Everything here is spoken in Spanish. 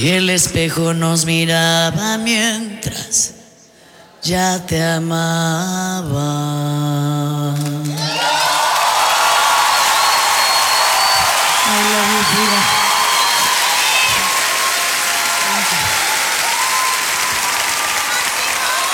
Y el espejo nos miraba mientras ya te amaba. I love you, Frida.